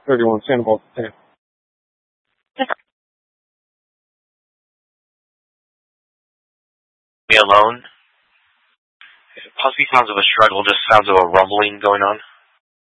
31 Santa Barbara. Me alone? It possibly sounds of a struggle, just sounds of a rumbling going on.